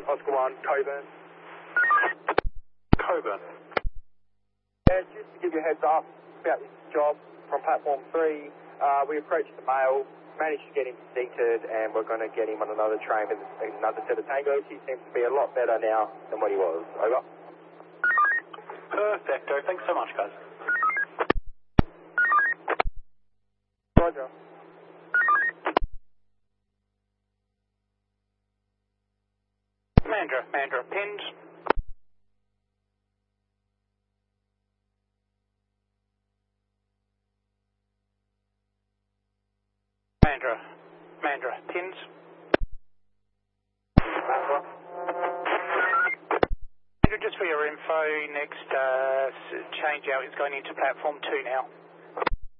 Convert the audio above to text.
Oscar 1, Coburn. Coburn. Yeah, just to give you a heads up about this job from platform 3, we approached the male, managed to get him seated, and we're going to get him on another train with another set of tangos. He seems to be a lot better now than what he was. Over. Perfecto. Thanks so much, guys. Roger. Mandra, pinned. Mandra, pins. Mandra, just for your info, next change out is going into platform 2 now.